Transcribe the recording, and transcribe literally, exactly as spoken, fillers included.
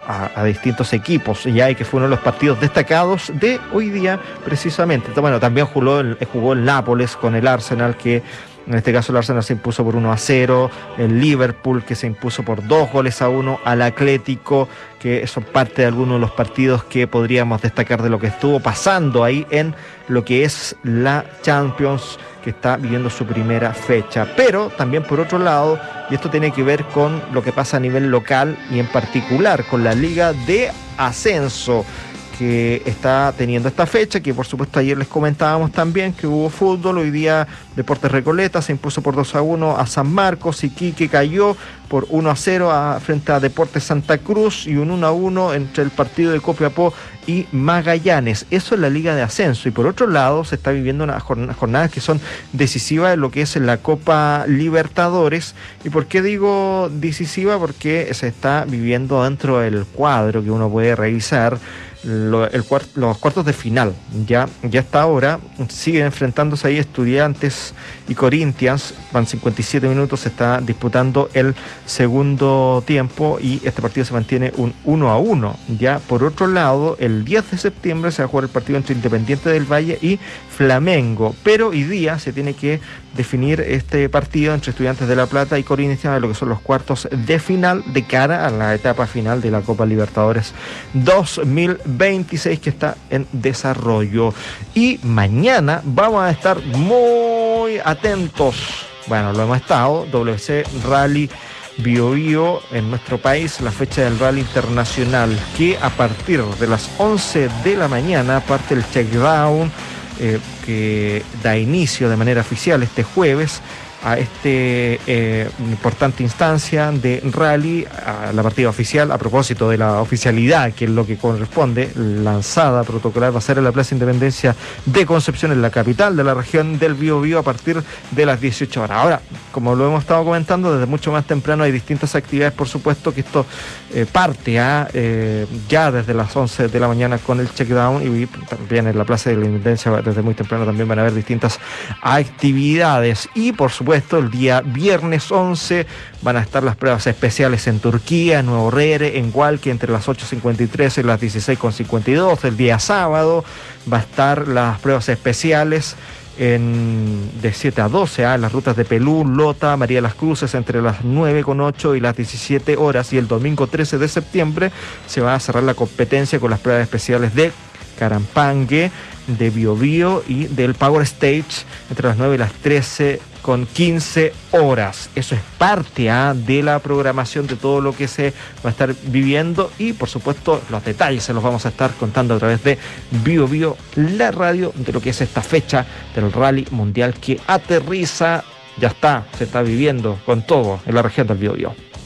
a, a distintos equipos, ya que fue uno de los partidos destacados de hoy día precisamente. Bueno, también jugó el, jugó el Nápoles con el Arsenal, que en este caso el Arsenal se impuso por uno a cero, el Liverpool que se impuso por dos goles a uno al Atlético, que son parte de algunos de los partidos que podríamos destacar de lo que estuvo pasando ahí en lo que es la Champions, que está viviendo su primera fecha. Pero también por otro lado, y esto tiene que ver con lo que pasa a nivel local y en particular con la Liga de Ascenso, que está teniendo esta fecha, que por supuesto ayer les comentábamos también que hubo fútbol. Hoy día Deportes Recoleta se impuso por dos a uno a San Marcos, Iquique cayó por uno a cero a, frente a Deportes Santa Cruz, y un uno a uno entre el partido de Copiapó y Magallanes. Eso es la Liga de Ascenso. Y por otro lado se está viviendo unas jornadas, jornadas que son decisivas en lo que es la Copa Libertadores. ¿Y por qué digo decisiva? Porque se está viviendo dentro del cuadro que uno puede revisar Lo, el cuart, los cuartos de final. Ya, ya hasta ahora siguen enfrentándose ahí Estudiantes y Corinthians. Van cincuenta y siete minutos, se está disputando el segundo tiempo y este partido se mantiene un uno a uno. Ya por otro lado, el diez de septiembre se va a jugar el partido entre Independiente del Valle y Flamengo, pero hoy día se tiene que definir este partido entre Estudiantes de La Plata y Corinthians, de lo que son los cuartos de final de cara a la etapa final de la Copa Libertadores dos mil veintiséis, que está en desarrollo. Y mañana vamos a estar muy atentos, bueno, lo hemos estado, W C Rally Bio Bio en nuestro país, la fecha del rally internacional, que a partir de las once de la mañana parte el checkdown, eh, que da inicio de manera oficial este jueves a este eh, importante instancia de rally, a la partida oficial. A propósito de la oficialidad, que es lo que corresponde, lanzada protocolar va a ser en la Plaza Independencia de Concepción, en la capital de la región del Biobío, a partir de las dieciocho horas. Ahora, como lo hemos estado comentando, desde mucho más temprano hay distintas actividades, por supuesto que esto eh, parte a, eh, ya desde las once de la mañana con el checkdown, y también en la Plaza de la Independencia desde muy temprano también van a haber distintas actividades. Y por supuesto el día viernes once van a estar las pruebas especiales en Turquía, en Nuevo Rere, en Hualque, entre las ocho cincuenta y tres y las dieciséis cincuenta y dos. El día sábado va a estar las pruebas especiales en, de siete a doce, ¿eh? en las rutas de Pelú, Lota, María Las Cruces, entre las nueve con ocho y las diecisiete horas. Y el domingo trece de septiembre se va a cerrar la competencia con las pruebas especiales de Carampangue, de Biobío y del Power Stage, entre las nueve y las trece con quince horas. Eso es parte ¿eh? de la programación de todo lo que se va a estar viviendo, y por supuesto los detalles se los vamos a estar contando a través de Biobío, la radio, de lo que es esta fecha del Rally Mundial que aterriza, ya está, se está viviendo con todo en la región del Biobío.